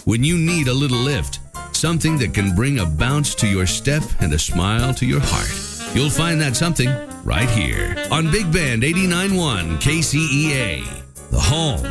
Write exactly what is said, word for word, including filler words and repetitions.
When you need a little lift, something that can bring a bounce to your step and a smile to your heart, you'll find that something right here on Big Band eighty-nine point one K C E A, the home